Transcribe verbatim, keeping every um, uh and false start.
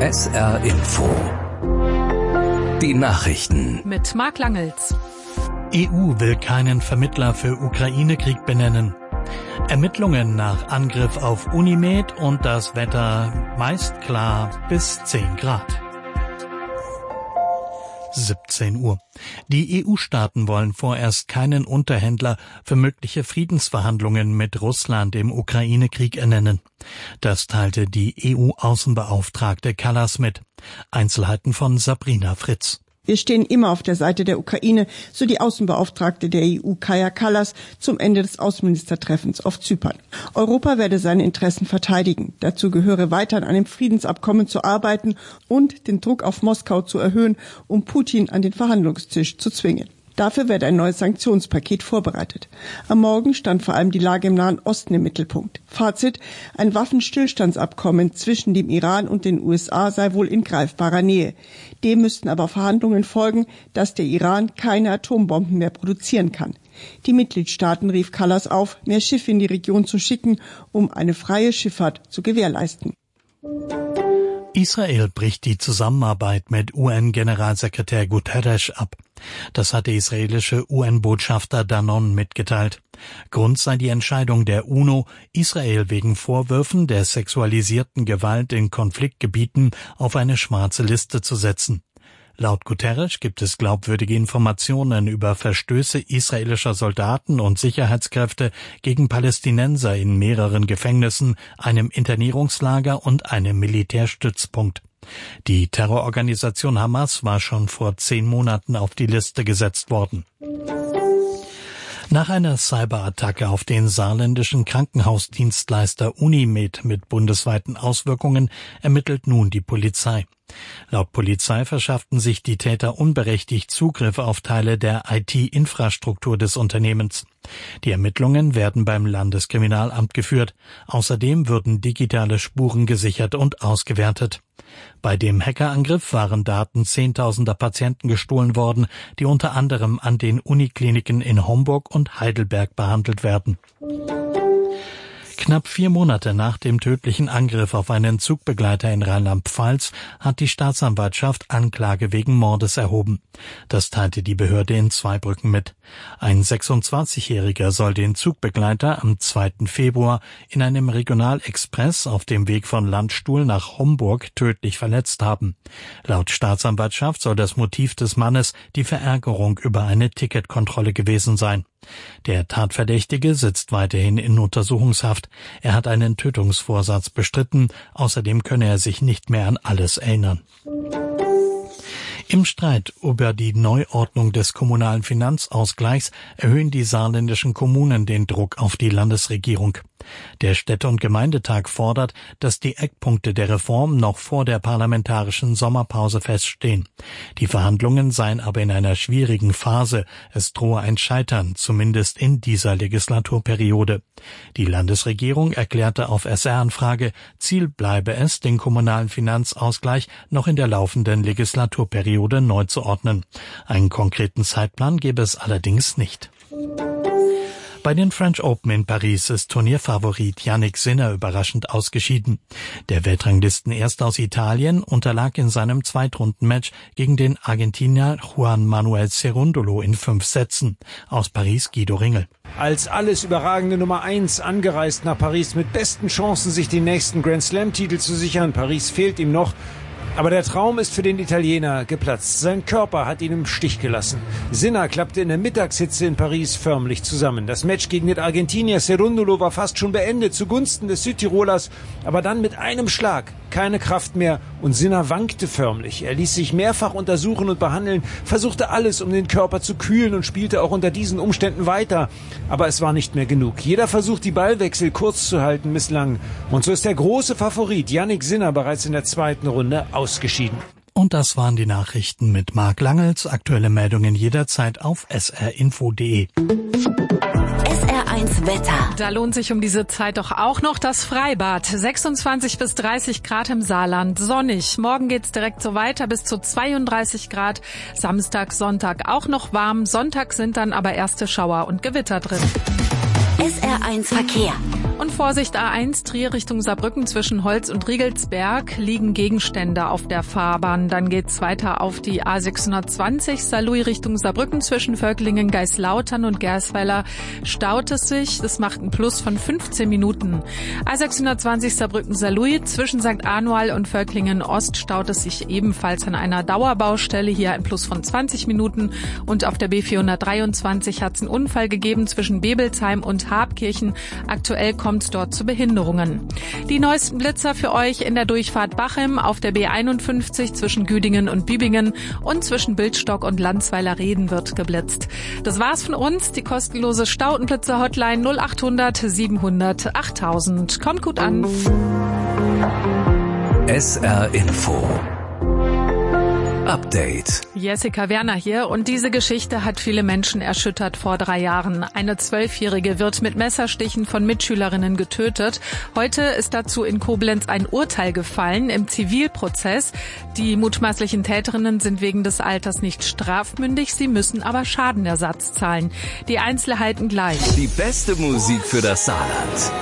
S R Info. Die Nachrichten mit Marc Langels. E U will keinen Vermittler für Ukraine-Krieg benennen. Ermittlungen nach Angriff auf Unimed und das Wetter meist klar bis zehn Grad. siebzehn Uhr. Die E U-Staaten wollen vorerst keinen Unterhändler für mögliche Friedensverhandlungen mit Russland im Ukraine-Krieg ernennen. Das teilte die E U-Außenbeauftragte Kallas mit. Einzelheiten von Sabrina Fritz. Wir stehen immer auf der Seite der Ukraine, so die Außenbeauftragte der E U Kaja Kallas zum Ende des Außenministertreffens auf Zypern. Europa werde seine Interessen verteidigen. Dazu gehöre weiter an einem Friedensabkommen zu arbeiten und den Druck auf Moskau zu erhöhen, um Putin an den Verhandlungstisch zu zwingen. Dafür werde ein neues Sanktionspaket vorbereitet. Am Morgen stand vor allem die Lage im Nahen Osten im Mittelpunkt. Fazit: Ein Waffenstillstandsabkommen zwischen dem Iran und den U S A sei wohl in greifbarer Nähe. Dem müssten aber Verhandlungen folgen, dass der Iran keine Atombomben mehr produzieren kann. Die Mitgliedstaaten rief Kallas auf, mehr Schiffe in die Region zu schicken, um eine freie Schifffahrt zu gewährleisten. Israel bricht die Zusammenarbeit mit U N-Generalsekretär Guterres ab. Das hat der israelische U N-Botschafter Danon mitgeteilt. Grund sei die Entscheidung der UNO, Israel wegen Vorwürfen der sexualisierten Gewalt in Konfliktgebieten auf eine schwarze Liste zu setzen. Laut Guterres gibt es glaubwürdige Informationen über Verstöße israelischer Soldaten und Sicherheitskräfte gegen Palästinenser in mehreren Gefängnissen, einem Internierungslager und einem Militärstützpunkt. Die Terrororganisation Hamas war schon vor zehn Monaten auf die Liste gesetzt worden. Nach einer Cyberattacke auf den saarländischen Krankenhausdienstleister Unimed mit bundesweiten Auswirkungen ermittelt nun die Polizei. Laut Polizei verschafften sich die Täter unberechtigt Zugriff auf Teile der I T-Infrastruktur des Unternehmens. Die Ermittlungen werden beim Landeskriminalamt geführt. Außerdem würden digitale Spuren gesichert und ausgewertet. Bei dem Hackerangriff waren Daten zehntausender Patienten gestohlen worden, die unter anderem an den Unikliniken in Homburg und Heidelberg behandelt werden. Knapp vier Monate nach dem tödlichen Angriff auf einen Zugbegleiter in Rheinland-Pfalz hat die Staatsanwaltschaft Anklage wegen Mordes erhoben. Das teilte die Behörde in Zweibrücken mit. Ein sechsundzwanzigjähriger soll den Zugbegleiter am zweiten Februar in einem Regionalexpress auf dem Weg von Landstuhl nach Homburg tödlich verletzt haben. Laut Staatsanwaltschaft soll das Motiv des Mannes die Verärgerung über eine Ticketkontrolle gewesen sein. Der Tatverdächtige sitzt weiterhin in Untersuchungshaft. Er hat einen Tötungsvorsatz bestritten. Außerdem könne er sich nicht mehr an alles erinnern. Im Streit über die Neuordnung des kommunalen Finanzausgleichs erhöhen die saarländischen Kommunen den Druck auf die Landesregierung. Der Städte- und Gemeindetag fordert, dass die Eckpunkte der Reform noch vor der parlamentarischen Sommerpause feststehen. Die Verhandlungen seien aber in einer schwierigen Phase. Es drohe ein Scheitern, zumindest in dieser Legislaturperiode. Die Landesregierung erklärte auf S R-Anfrage, Ziel bleibe es, den kommunalen Finanzausgleich noch in der laufenden Legislaturperiode neu zu ordnen. Einen konkreten Zeitplan gebe es allerdings nicht. Bei den French Open in Paris ist Turnierfavorit Jannik Sinner überraschend ausgeschieden. Der Weltranglisten-Erste aus Italien unterlag in seinem Zweitrundenmatch gegen den Argentinier Juan Manuel Cerúndolo in fünf Sätzen. Aus Paris Guido Ringel. Als alles überragende Nummer eins angereist nach Paris mit besten Chancen, sich den nächsten Grand-Slam-Titel zu sichern. Paris fehlt ihm noch. Aber der Traum ist für den Italiener geplatzt. Sein Körper hat ihn im Stich gelassen. Sinner klappte in der Mittagshitze in Paris förmlich zusammen. Das Match gegen den Argentinier Cerúndolo war fast schon beendet zugunsten des Südtirolers. Aber dann mit einem Schlag, keine Kraft mehr und Sinner wankte förmlich. Er ließ sich mehrfach untersuchen und behandeln, versuchte alles, um den Körper zu kühlen und spielte auch unter diesen Umständen weiter. Aber es war nicht mehr genug. Jeder Versuch, die Ballwechsel kurz zu halten, misslang. Und so ist der große Favorit Jannik Sinner bereits in der zweiten Runde ausgeschieden. Und das waren die Nachrichten mit Marc Langels. Aktuelle Meldungen jederzeit auf s r info punkt d e. S R eins Wetter. Da lohnt sich um diese Zeit doch auch noch das Freibad. sechsundzwanzig bis dreißig Grad im Saarland. Sonnig. Morgen geht's direkt so weiter bis zu zweiunddreißig Grad. Samstag, Sonntag auch noch warm. Sonntag sind dann aber erste Schauer und Gewitter drin. S R eins Verkehr. Und Vorsicht A eins, Trier Richtung Saarbrücken zwischen Holz und Riegelsberg liegen Gegenstände auf der Fahrbahn. Dann geht's weiter auf die A sechshundertzwanzig, Saarlouis Richtung Saarbrücken zwischen Völklingen, Geislautern und Gersweiler staut es sich. Das macht ein Plus von fünfzehn Minuten. A sechshundertzwanzig Saarbrücken-Saarlouis zwischen Sankt Anual und Völklingen Ost staut es sich ebenfalls an einer Dauerbaustelle. Hier ein Plus von zwanzig Minuten. Und auf der B vierhundertdreiundzwanzig hat es einen Unfall gegeben zwischen Bebelsheim und Habkirchen. Aktuell kommt kommt es dort zu Behinderungen. Die neuesten Blitzer für euch in der Durchfahrt Bachem auf der B einundfünfzig zwischen Güdingen und Bübingen und zwischen Bildstock und Landsweiler-Reden wird geblitzt. Das war's von uns. Die kostenlose Stautenblitzer-Hotline null achthundert siebenhundert achttausend. Kommt gut an. S R Info Update. Jessica Werner hier und diese Geschichte hat viele Menschen erschüttert vor drei Jahren. Eine Zwölfjährige wird mit Messerstichen von Mitschülerinnen getötet. Heute ist dazu in Koblenz ein Urteil gefallen im Zivilprozess. Die mutmaßlichen Täterinnen sind wegen des Alters nicht strafmündig, sie müssen aber Schadenersatz zahlen. Die Einzelheiten gleich. Die beste Musik für das Saarland.